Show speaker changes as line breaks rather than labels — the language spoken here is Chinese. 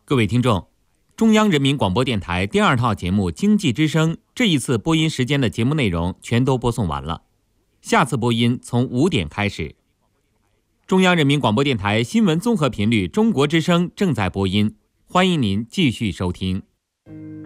各位听众，中央人民广播电台第2套节目《经济之声》这一次播音时间的节目内容全都播送完了，下次播音从5点开始。中央人民广播电台新闻综合频率中国之声正在播音，欢迎您继续收听。